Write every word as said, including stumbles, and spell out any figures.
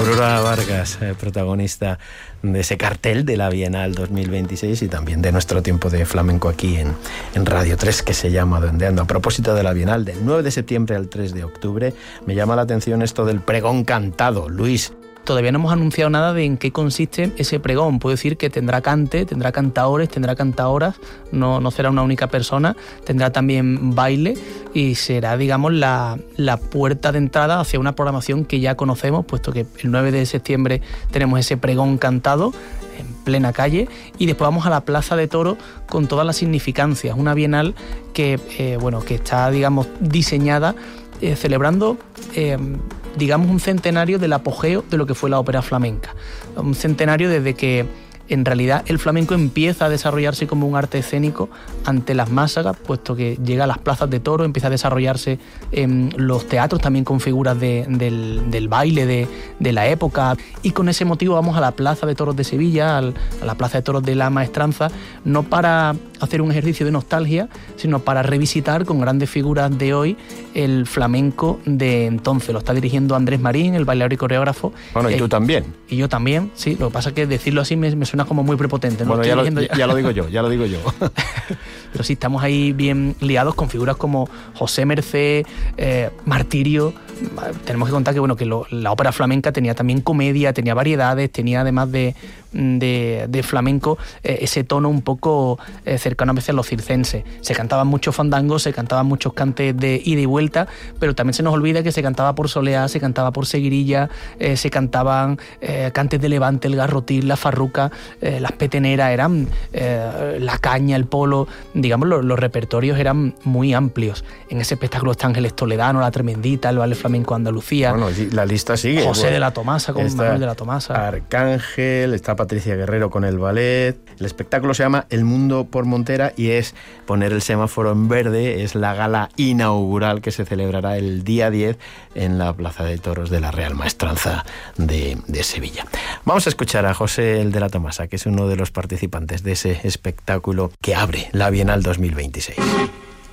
Aurora Vargas, eh, protagonista de ese cartel de la Bienal dos mil veintiséis y también de nuestro tiempo de flamenco aquí en, en Radio tres, que se llama Donde Ando. A propósito de la Bienal, del nueve de septiembre al tres de octubre, me llama la atención esto del pregón cantado. Luis. Todavía no hemos anunciado nada de en qué consiste ese pregón. Puedo decir que tendrá cante, tendrá cantaores, tendrá cantaoras, no, no será una única persona, tendrá también baile y será, digamos, la, la puerta de entrada hacia una programación que ya conocemos, puesto que el nueve de septiembre tenemos ese pregón cantado en plena calle y después vamos a la Plaza de Toros con todas las significancias. Una bienal que, eh, bueno, que está, digamos, diseñada eh, celebrando... Eh, digamos un centenario del apogeo de lo que fue la ópera flamenca. Un centenario desde que en realidad el flamenco empieza a desarrollarse como un arte escénico ante las masas, puesto que llega a las plazas de toros, empieza a desarrollarse en los teatros también con figuras de, del, del baile de, de la época, y con ese motivo vamos a la Plaza de Toros de Sevilla, al, a la Plaza de Toros de la Maestranza, no para hacer un ejercicio de nostalgia, sino para revisitar con grandes figuras de hoy el flamenco de entonces. Lo está dirigiendo Andrés Marín, el bailaor y coreógrafo. Bueno, y eh, tú también. Y yo también, sí. Lo que pasa es que decirlo así me, me suena como muy prepotente, ¿no? Bueno, ya lo, ya. ya lo digo yo, ya lo digo yo. Pero sí, estamos ahí bien liados con figuras como José Mercé, eh, Martirio. Tenemos que contar que, bueno, que lo, la ópera flamenca tenía también comedia, tenía variedades, tenía además de, de, de flamenco eh, ese tono un poco eh, cercano a veces a los circenses. Se cantaban muchos fandangos, se cantaban muchos cantes de ida y vuelta, pero también se nos olvida que se cantaba por soleá, se cantaba por seguirilla, eh, se cantaban eh, cantes de levante, el garrotil, la farruca, eh, las peteneras, eran eh, la caña, el polo, digamos, los, los repertorios eran muy amplios. En ese espectáculo está Ángeles Toledano, La Tremendita, el Ballet Flamenco Andalucía. Bueno, la lista sigue. José bueno, de la Tomasa con Manuel de la Tomasa. Arcángel, está Patricia Guerrero con el ballet. El espectáculo se llama El Mundo por Montera y es poner el semáforo en verde. Es la gala inaugural que se celebrará el día diez en la Plaza de Toros de la Real Maestranza de, de Sevilla. Vamos a escuchar a José el de la Tomasa, que es uno de los participantes de ese espectáculo que abre la Bienal dos mil veintiséis.